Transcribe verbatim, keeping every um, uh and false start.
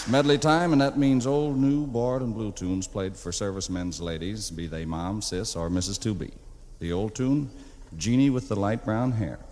Medley time, and that means old, new, bored, and blue tunes played for servicemen's ladies, be they Mom, Sis, or Missus two B. The old tune, Jeannie with the Light Brown Hair.